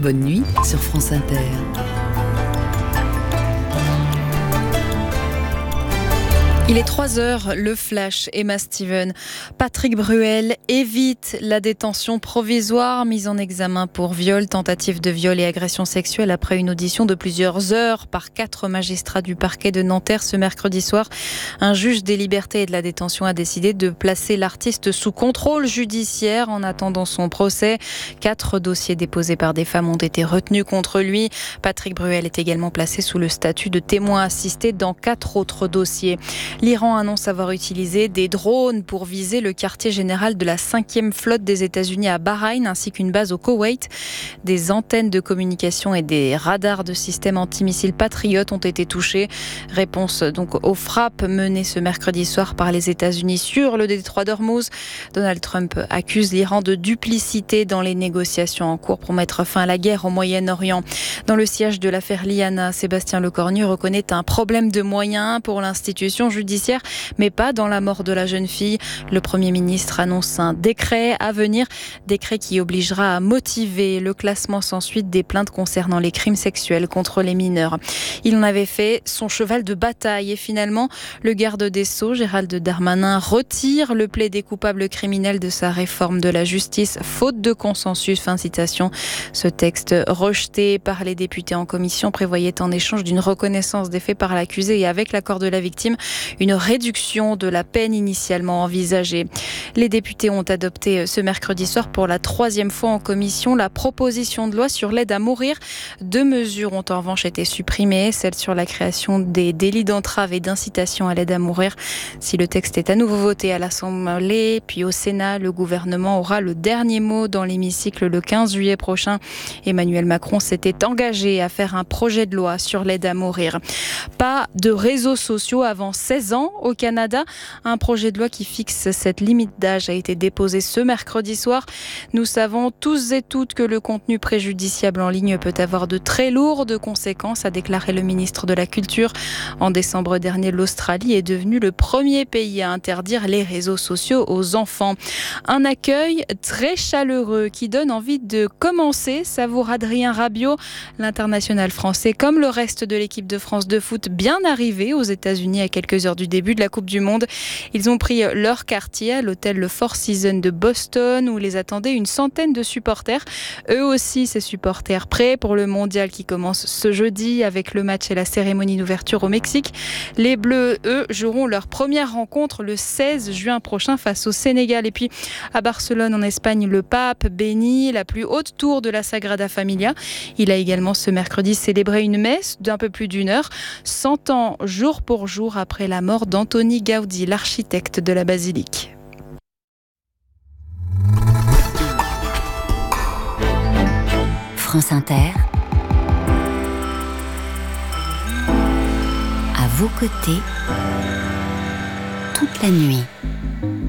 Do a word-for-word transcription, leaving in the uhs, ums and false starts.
Bonne nuit sur France Inter. Il est trois heures, le flash, Emma Steven. Patrick Bruel évite la détention provisoire, mise en examen pour viol, tentative de viol et agression sexuelle après une audition de plusieurs heures par quatre magistrats du parquet de Nanterre ce mercredi soir. Un juge des libertés et de la détention a décidé de placer l'artiste sous contrôle judiciaire en attendant son procès. Quatre dossiers déposés par des femmes ont été retenus contre lui. Patrick Bruel est également placé sous le statut de témoin assisté dans quatre autres dossiers. L'Iran annonce avoir utilisé des drones pour viser le quartier général de la cinquième flotte des États-Unis à Bahreïn ainsi qu'une base au Koweït. Des antennes de communication et des radars de système antimissiles Patriot ont été touchés. Réponse donc aux frappes menées ce mercredi soir par les États-Unis sur le détroit d'Ormuz. Donald Trump accuse l'Iran de duplicité dans les négociations en cours pour mettre fin à la guerre au Moyen-Orient. Dans le siège de l'affaire Liana, Sébastien Lecornu reconnaît un problème de moyens pour l'institution judiciaire, mais pas dans la mort de la jeune fille. Le Premier ministre annonce un décret à venir, décret qui obligera à motiver le classement sans suite des plaintes concernant les crimes sexuels contre les mineurs. Il en avait fait son cheval de bataille et finalement, le garde des Sceaux, Gérald Darmanin, retire le plaidé coupable criminel de sa réforme de la justice, faute de consensus. Fin de citation. Ce texte rejeté par les députés en commission prévoyait en échange d'une reconnaissance des faits par l'accusé et avec l'accord de la victime, une réduction de la peine initialement envisagée. Les députés ont adopté ce mercredi soir pour la troisième fois en commission la proposition de loi sur l'aide à mourir. Deux mesures ont en revanche été supprimées, celle sur la création des délits d'entrave et d'incitation à l'aide à mourir. Si le texte est à nouveau voté à l'Assemblée puis au Sénat, le gouvernement aura le dernier mot dans l'hémicycle le quinze juillet prochain. Emmanuel Macron s'était engagé à faire un projet de loi sur l'aide à mourir. Pas de réseaux sociaux avant seize ans au Canada. Un projet de loi qui fixe cette limite d'âge a été déposé ce mercredi soir. Nous savons tous et toutes que le contenu préjudiciable en ligne peut avoir de très lourdes conséquences, a déclaré le ministre de la Culture. En décembre dernier, l'Australie est devenue le premier pays à interdire les réseaux sociaux aux enfants. Un accueil très chaleureux qui donne envie de commencer, savoure Adrien Rabiot. L'international français, comme le reste de l'équipe de France de foot, bien arrivé aux États-Unis à quelques heures du début de la Coupe du Monde. Ils ont pris leur quartier à l'hôtel Le Four Seasons de Boston où les attendaient une centaine de supporters. Eux aussi, ces supporters prêts pour le mondial qui commence ce jeudi avec le match et la cérémonie d'ouverture au Mexique. Les Bleus, eux, joueront leur première rencontre le seize juin prochain face au Sénégal. Et puis à Barcelone, en Espagne, le pape bénit la plus haute tour de la Sagrada Familia. Il a également ce mercredi célébré une messe d'un peu plus d'une heure, cent ans jour pour jour après la mort d'Antoni Gaudí, l'architecte de la basilique. France Inter, à vos côtés, toute la nuit.